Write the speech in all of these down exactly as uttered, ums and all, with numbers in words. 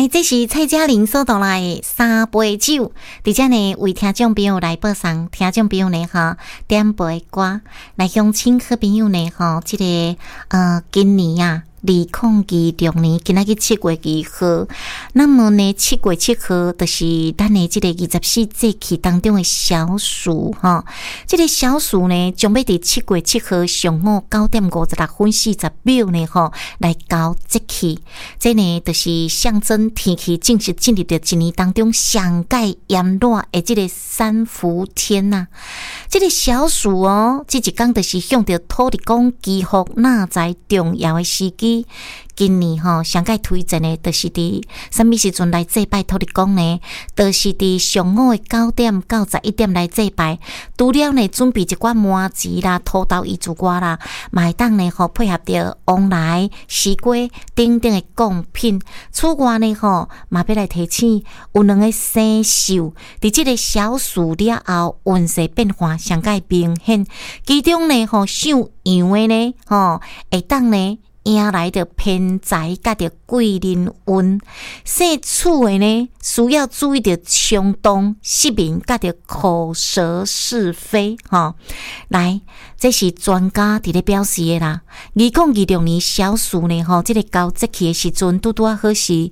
来，这是蔡嘉玲所带来的三杯酒，伫遮呢为听众朋友来播送，听众朋友呢哈点杯歌，来向请好朋友呢哈，这个呃今年啊。二零二六年，今仔日七月二号，那么呢，七月七号就是咱的这个二十四节气当中的小暑哈。这个小暑呢，将要伫七月七号上午九点五十六分四十秒呢，吼来到节气。这呢，就是象征天气正式进入到一年当中上界炎热的这个三伏天呐、啊。这个小暑哦，这一天就是向着土地公祈福纳财重要的时机。今年吼上界推荐的，就是伫什么时阵来祭拜土地公呢？就是伫上午的九点到十一点来祭拜。除了呢准备一寡麻糍啦、土豆、鱼子瓜啦，买当呢吼配合着往来、西瓜等等的贡品。此外呢吼，嘛要来提醒有两个生肖，伫这个小暑了后，运势变化上界明显。其中呢吼属羊的呢吼，会当呢。迎来的偏财甲着贵人运，姓楚的呢需要注意着冲动、失明甲着口舌是非哈。来，这是专家伫咧表示的啦。二零二六年小暑呢吼，这个到节气的时阵，拄拄啊好是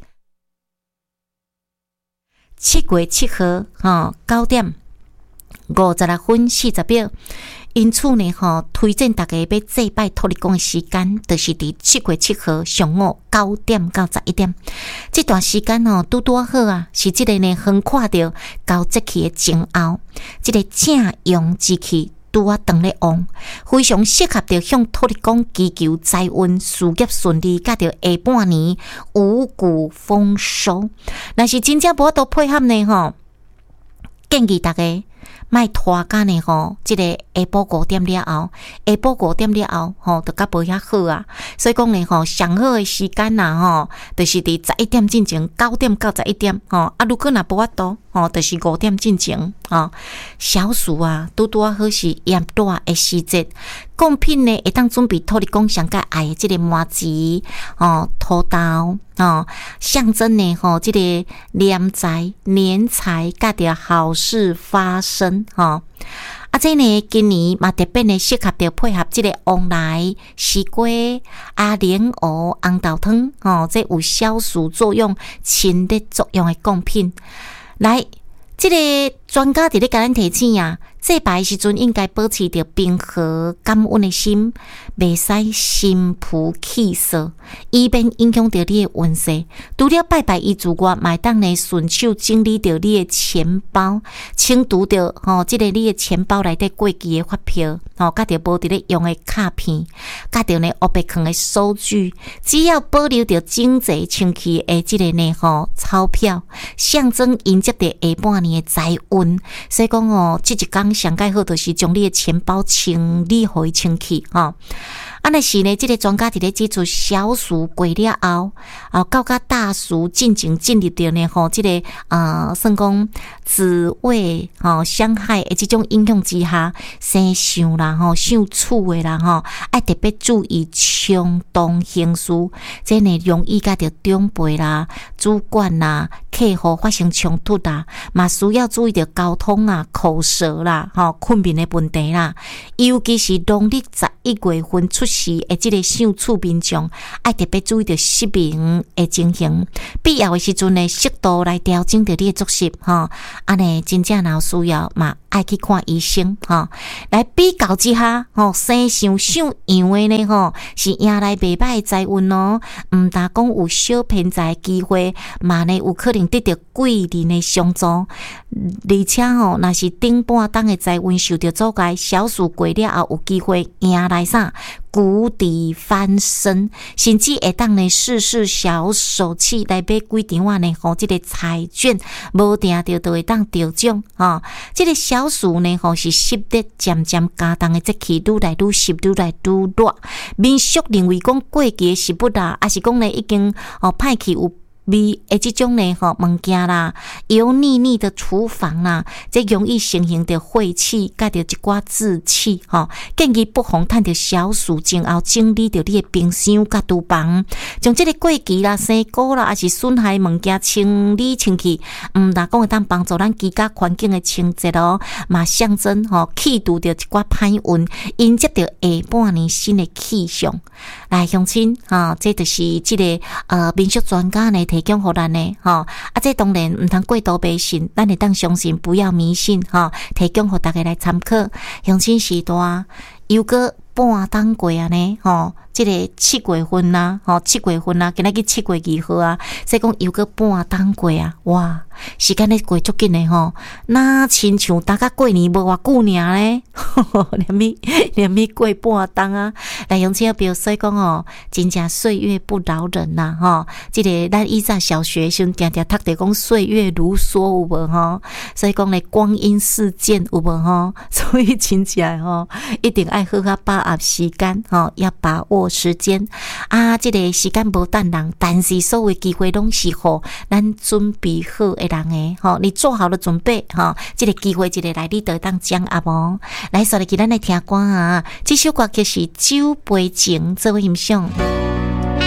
七月七号哈九点五十六分四十秒。因此呢，吼推荐大家要祭拜土地公的时间，就是伫七月七号上午九点到十一点。这段时间哦，拄拄好啊，是这个呢横跨着到节气的前后，这个正阳之气拄啊当咧旺，非常适合着向土地公祈求财运、事业顺利，甲着下半年五谷丰收。若是真正无法度配合呢，吼建议大家。卖拖干呢吼，这个下晡五点了后，下晡五点了后，吼，就较无遐好啊。所以讲呢，吼，上好的时间呐，吼，就是伫十一点进前，九点到十一点，吼。啊，如果若无法度，吼，就是五点进前，吼。小暑啊，拄拄啊好是炎热的时节，贡品呢会当准备土地公上界爱的这个麻糍，哦，土豆。哦，象征呢吼，这个年财、年财，甲着好事发生吼。啊，这呢今年嘛特别呢适合着配合这个往来、西瓜、啊莲藕、红豆汤，哦，这有消暑作用、清热作用的贡品。来，这个专家伫咧甲咱提醒啊。祭拜时阵应该保持着平和感恩的心，袂使心浮气躁，以免影响到你的运势。除了拜拜以之外，买当呢顺手整理着你的钱包，清除着吼，即、这个你的钱包内底过期的发票，吼，甲着无伫咧用的卡片，甲着呢黑白藏的收据，只要保留着整齐清气的即个呢吼钞票，象征迎接着下半年的财运。所以讲哦，即一天。上界好就是将你的钱包清理互伊清气吼。啊，那是呢，这个专家伫咧指出，小暑过了后，啊，到甲大暑进前进入着呢吼，这个呃，算讲子未吼相害的这种影响之下，生想啦吼，想厝的啦吼，爱特别注意冲动行事，这呢容易甲着长辈啦、主管啦、客户发生冲突啦，嘛需要注意着交通啊、口舌啦、吼困眠的问题啦，尤其是农历十一月份出时的这个相处民众，爱特别注意着失明的情形，必要的时阵呢，适度来调整着你的作息吼，安尼真正若需要嘛，爱去看医生吼。来比较之下吼，生想想样的呢吼，是迎来袂歹的财运哦，毋但讲有小偏财机会，嘛呢有可能得到贵人的相助，而且吼，若是顶半冬的财运受到阻碍，小暑过了后有机会迎来啥？谷底翻身，甚至会当呢试试小手气来买几场啊呢？吼，这个彩券无定着都会当得奖吼。这个小暑呢，吼是湿热渐渐加重的节气，愈来愈湿，愈来愈热。民俗认为讲过期的食物啊，还是讲呢已经哦歹去有味诶，即种呢吼物件啦，油腻腻的厨房啦，这容易形成着晦气，甲着一寡志气吼。建议不妨趁着小暑前后整理着你的冰箱甲厨房，将即个过期啦、生菇啦，还是损害物件清理清气。嗯，若讲会当帮助咱居家环境的清洁咯，嘛象征吼气度着一寡歹运，迎接着下半年新的气象。来，乡亲哈，这就是即个呃民俗专家呢提供互咱的吼，啊，这当然毋通过度迷信，咱会当相信，不要迷信哈，提供互大家来参考。乡亲时代又过半冬过啊呢，吼，即个七月份啊，吼，七月份啊，今仔日七月二号啊，所以讲又过半冬过啊，哇，时间咧过足紧诶吼，那亲像大家过年无偌久尔咧，连咪连咪过半冬啊，来用这表所以讲哦，真正岁月不饶人呐，吼，即个咱以前小学时定定读着讲岁月如梭有无吼，所以讲咧光阴似箭有无吼，所以真正吼一定爱好好把握时间吼，要把握时间啊！即、这个时间无等人，但是所有机会拢是互咱准备好的人诶吼。你做好了准备吼，即、这个机会一个来你就当掌握哦。来，所以今咱来听歌啊，这首歌就是《酒杯情》，做欣赏。